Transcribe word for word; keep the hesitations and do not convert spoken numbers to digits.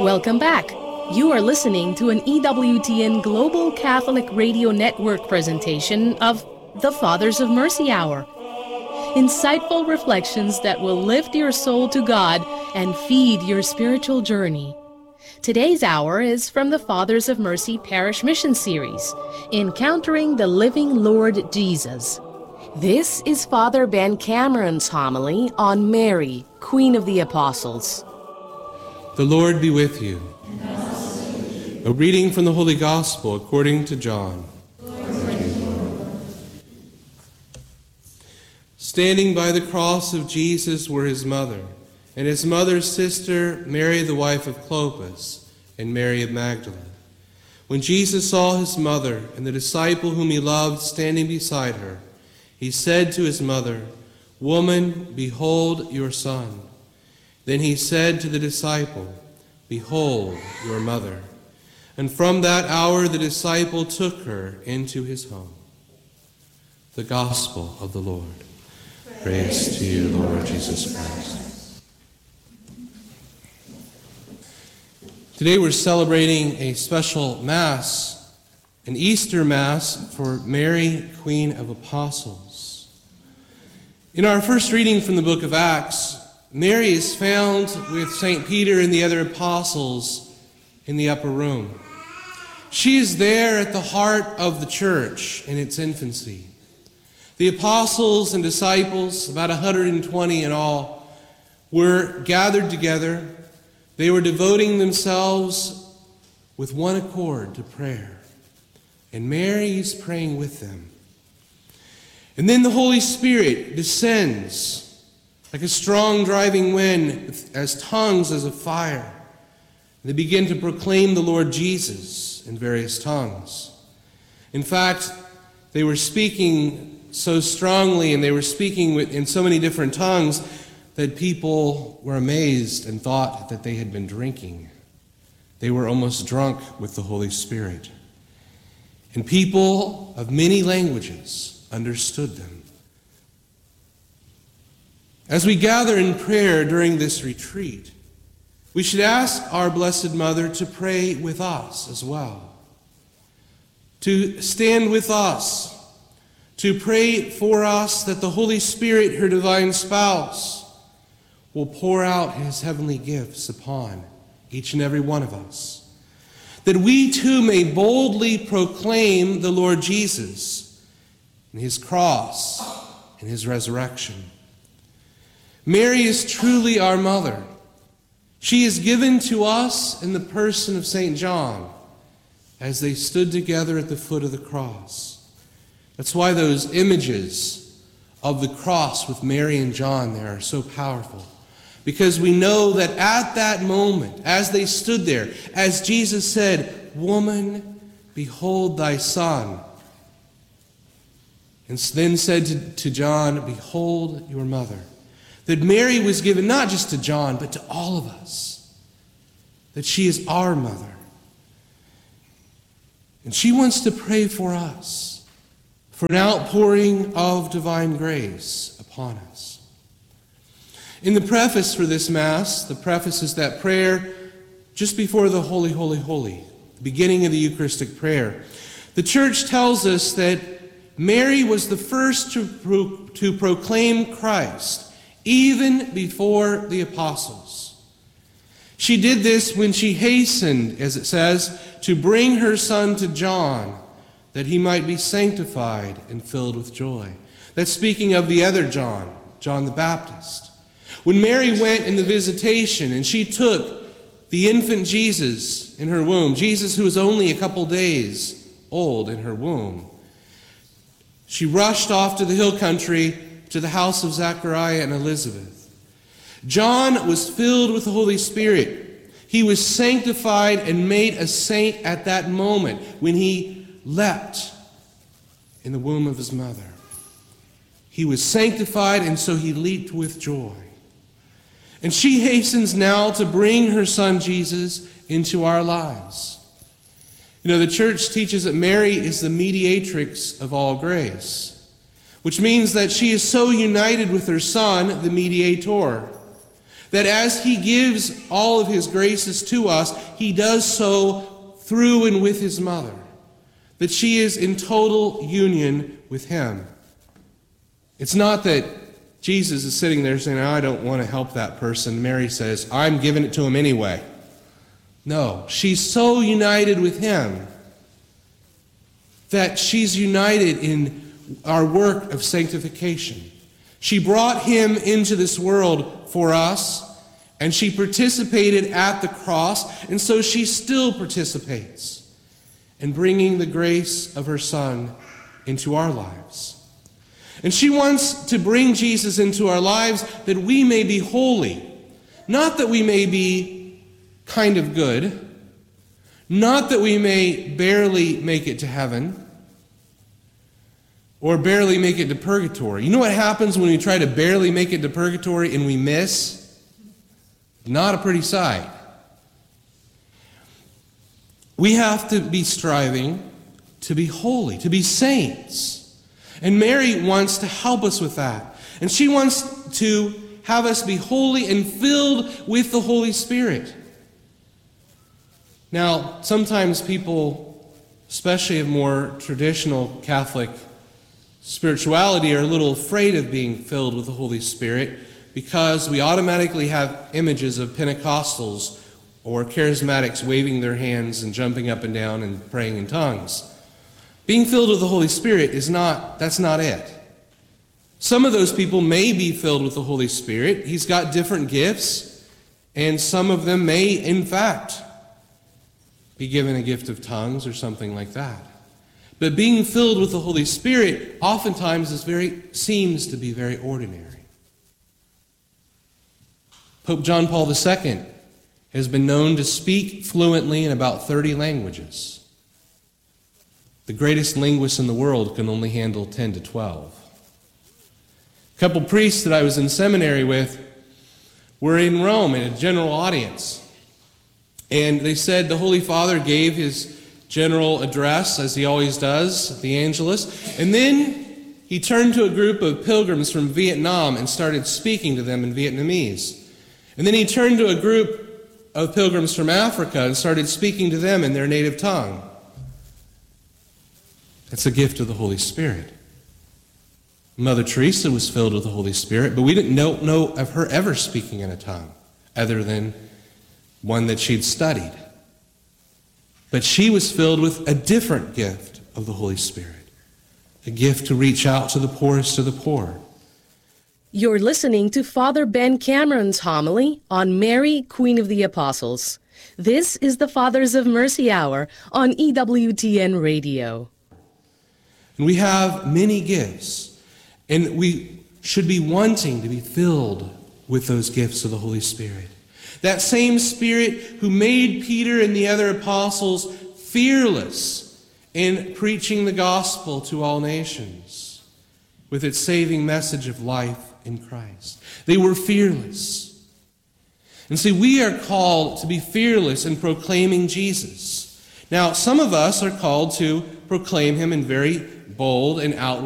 Welcome back. You are listening to an E W T N Global Catholic Radio Network presentation of the Fathers of Mercy Hour. Insightful reflections that will lift your soul to God and feed your spiritual journey. Today's hour is from the Fathers of Mercy Parish Mission Series, Encountering the Living Lord Jesus. This is Father Ben Cameron's homily on Mary, Queen of the Apostles. The Lord be with you. A reading from the Holy Gospel according to John. Standing by the cross of Jesus were his mother, and his mother's sister, Mary the wife of Clopas, and Mary of Magdala. When Jesus saw his mother and the disciple whom he loved standing beside her, he said to his mother, "Woman, behold your son." Then he said to the disciple, "Behold your mother." And from that hour the disciple took her into his home. The Gospel of the Lord. Praise, Praise to you, Lord Jesus Christ. Today we're celebrating a special Mass, an Easter Mass for Mary, Queen of Apostles. In our first reading from the book of Acts, Mary is found with Saint Peter and the other apostles in the upper room. She is there at the heart of the church in its infancy. The apostles and disciples, about one hundred twenty in all, were gathered together. They were devoting themselves with one accord to prayer. And Mary is praying with them. And then the Holy Spirit descends like a strong driving wind, as tongues as of fire. They begin to proclaim the Lord Jesus in various tongues. In fact, they were speaking so strongly and they were speaking in so many different tongues that people were amazed and thought that they had been drinking. They were almost drunk with the Holy Spirit. And people of many languages understood them. As we gather in prayer during this retreat, we should ask our Blessed Mother to pray with us as well, to stand with us, to pray for us that the Holy Spirit, her divine spouse, will pour out his heavenly gifts upon each and every one of us, that we too may boldly proclaim the Lord Jesus and his cross and his resurrection. Mary is truly our mother. She is given to us in the person of Saint John as they stood together at the foot of the cross. That's why those images of the cross with Mary and John there are so powerful. Because we know that at that moment, as they stood there, as Jesus said, "Woman, behold thy son," and then said to, to John, "Behold your mother," that Mary was given not just to John, but to all of us. That she is our mother. And she wants to pray for us, for an outpouring of divine grace upon us. In the preface for this Mass, the preface is that prayer just before the Holy, Holy, Holy, the beginning of the Eucharistic prayer. The Church tells us that Mary was the first to, pro- to proclaim Christ, even before the apostles. She did this when she hastened, as it says, to bring her son to John, that he might be sanctified and filled with joy. That's speaking of the other John, John the Baptist. When Mary went in the visitation and she took the infant Jesus in her womb, Jesus who was only a couple days old in her womb, she rushed off to the hill country to the house of Zachariah and Elizabeth. John was filled with the Holy Spirit. He was sanctified and made a saint at that moment when he leapt in the womb of his mother. He was sanctified, and so he leaped with joy. And she hastens now to bring her son Jesus into our lives. You know, the Church teaches that Mary is the mediatrix of all grace, which means that she is so united with her Son, the mediator, That as he gives all of his graces to us, he does so through and with his mother. That she is in total union with him. It's not that Jesus is sitting there saying, I don't want to help that person. Mary says, I'm giving it to him anyway. No, she's so united with him that she's united in our work of sanctification. She brought him into this world for us, and she participated at the cross, and so she still participates in bringing the grace of her Son into our lives. And she wants to bring Jesus into our lives that we may be holy, not that we may be kind of good, not that we may barely make it to heaven, or barely make it to purgatory. You know what happens when we try to barely make it to purgatory and we miss? Not a pretty sight. We have to be striving to be holy, to be saints. And Mary wants to help us with that. And she wants to have us be holy and filled with the Holy Spirit. Now, sometimes people, especially of more traditional Catholic spirituality, are a little afraid of being filled with the Holy Spirit because we automatically have images of Pentecostals or charismatics waving their hands and jumping up and down and praying in tongues. Being filled with the Holy Spirit is not, that's not it. Some of those people may be filled with the Holy Spirit. He's got different gifts, and some of them may, in fact, be given a gift of tongues or something like that. But being filled with the Holy Spirit oftentimes is very, seems to be very ordinary. Pope John Paul the Second has been known to speak fluently in about thirty languages. The greatest linguists in the world can only handle ten to twelve. A couple priests that I was in seminary with were in Rome in a general audience. And they said the Holy Father gave his general address, as he always does, at the Angelus. And then he turned to a group of pilgrims from Vietnam and started speaking to them in Vietnamese. And then he turned to a group of pilgrims from Africa and started speaking to them in their native tongue. That's a gift of the Holy Spirit. Mother Teresa was filled with the Holy Spirit, but we didn't know, know of her ever speaking in a tongue other than one that she'd studied. But she was filled with a different gift of the Holy Spirit, a gift to reach out to the poorest of the poor. You're listening to Father Ben Cameron's homily on Mary, Queen of the Apostles. This is the Fathers of Mercy Hour on E W T N Radio. And we have many gifts, and we should be wanting to be filled with those gifts of the Holy Spirit. That same Spirit who made Peter and the other apostles fearless in preaching the gospel to all nations with its saving message of life in Christ. They were fearless. And see, we are called to be fearless in proclaiming Jesus. Now, some of us are called to proclaim him in very bold and outward